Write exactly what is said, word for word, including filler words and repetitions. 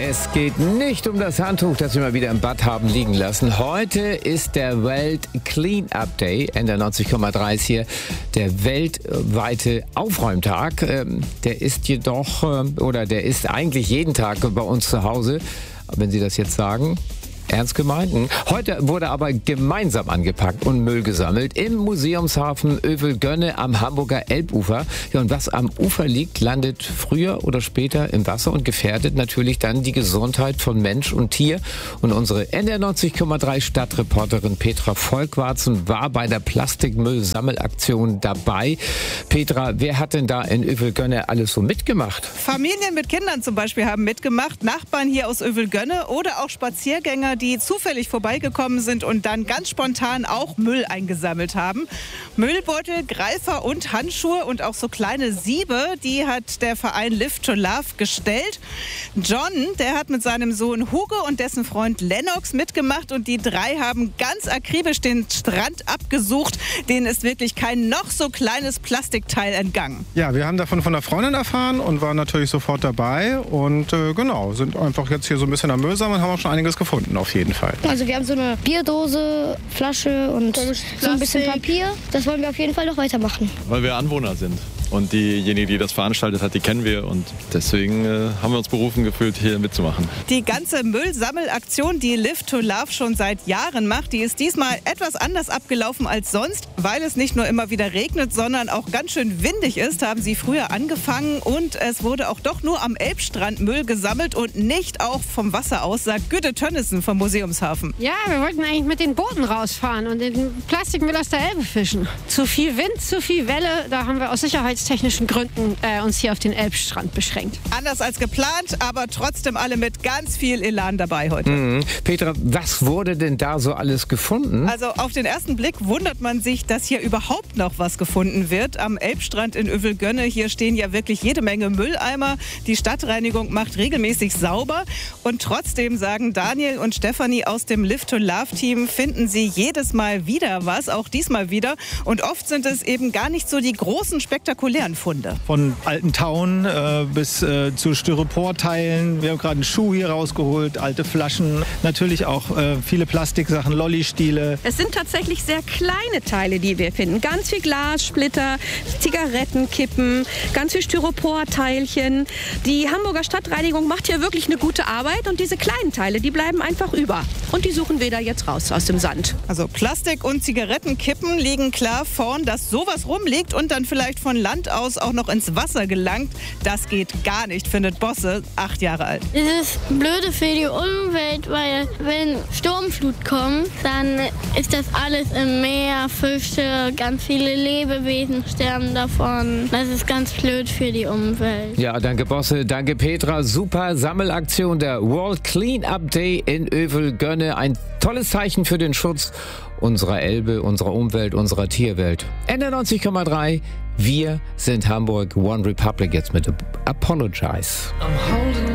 Es geht nicht um das Handtuch, das wir mal wieder im Bad haben liegen lassen. Heute ist der Welt Clean-Up Day. Ende neunzig Komma drei ist hier der weltweite Aufräumtag. Der ist jedoch, oder der ist eigentlich jeden Tag bei uns zu Hause. Wenn Sie das jetzt sagen, ernst gemeint. Heute wurde aber gemeinsam angepackt und Müll gesammelt im Museumshafen Övelgönne am Hamburger Elbufer. Ja, und was am Ufer liegt, landet früher oder später im Wasser und gefährdet natürlich dann die Gesundheit von Mensch und Tier. Und unsere N R neunzig Komma drei Stadtreporterin Petra Volkwarzen war bei der Plastikmüllsammelaktion dabei. Petra, wer hat denn da in Övelgönne alles so mitgemacht? Familien mit Kindern zum Beispiel haben mitgemacht, Nachbarn hier aus Övelgönne oder auch Spaziergänger, die zufällig vorbeigekommen sind und dann ganz spontan auch Müll eingesammelt haben. Müllbeutel, Greifer und Handschuhe und auch so kleine Siebe, die hat der Verein Live to Love gestellt. John, der hat mit seinem Sohn Hugo und dessen Freund Lennox mitgemacht und die drei haben ganz akribisch den Strand abgesucht. Denen ist wirklich kein noch so kleines Plastikteil entgangen. Ja, wir haben davon von der Freundin erfahren und waren natürlich sofort dabei und äh, genau, sind einfach jetzt hier so ein bisschen am Müll sammeln und haben auch schon einiges gefunden. Auf jeden Fall. Also wir haben so eine Bierdose, Flasche und so ein bisschen Papier. Das wollen wir auf jeden Fall noch weitermachen. Weil wir Anwohner sind. Und diejenige, die das veranstaltet hat, die kennen wir. Und deswegen äh, haben wir uns berufen gefühlt, hier mitzumachen. Die ganze Müllsammelaktion, die Live to Love schon seit Jahren macht, die ist diesmal etwas anders abgelaufen als sonst. Weil es nicht nur immer wieder regnet, sondern auch ganz schön windig ist, haben sie früher angefangen. Und es wurde auch doch nur am Elbstrand Müll gesammelt und nicht auch vom Wasser aus, sagt Güte Tönnissen vom Museumshafen. Ja, wir wollten eigentlich mit den Booten rausfahren und den Plastikmüll aus der Elbe fischen. Zu viel Wind, zu viel Welle, da haben wir aus sicherheitstechnischen Gründen äh, uns hier auf den Elbstrand beschränkt. Anders als geplant, aber trotzdem alle mit ganz viel Elan dabei heute. Mhm. Petra, was wurde denn da so alles gefunden? Also auf den ersten Blick wundert man sich, dass hier überhaupt noch was gefunden wird. Am Elbstrand in Övelgönne, hier stehen ja wirklich jede Menge Mülleimer. Die Stadtreinigung macht regelmäßig sauber. Und trotzdem sagen Daniel und Stefanie aus dem Live to Love Team, finden sie jedes Mal wieder was, auch diesmal wieder. Und oft sind es eben gar nicht so die großen, spektakulären Funde. Von alten Tauen äh, bis äh, zu Styroporteilen. Wir haben gerade einen Schuh hier rausgeholt, alte Flaschen. Natürlich auch äh, viele Plastiksachen, Lollistiele. Es sind tatsächlich sehr kleine Teile, die wir finden. Ganz viel Glassplitter, Zigarettenkippen, ganz viel Styroporteilchen. Die Hamburger Stadtreinigung macht hier wirklich eine gute Arbeit und diese kleinen Teile, die bleiben einfach über. Und die suchen wir da jetzt raus aus dem Sand. Also Plastik und Zigarettenkippen liegen klar vorn, dass sowas rumliegt und dann vielleicht von Land aus auch noch ins Wasser gelangt. Das geht gar nicht, findet Bosse, acht Jahre alt. Das ist blöde für die Umwelt, weil wenn Sturmflut kommt, dann ist das alles im Meer, Fische, ganz viele Lebewesen sterben davon. Das ist ganz blöd für die Umwelt. Ja, danke Bosse, danke Petra. Super Sammelaktion, der World Clean-Up Day in Övelgönne. Ein tolles Zeichen für den Schutz unserer Elbe, unserer Umwelt, unserer Tierwelt. N R neunzig Komma drei, wir sind Hamburg. One Republic jetzt mit Apologize. I'm holding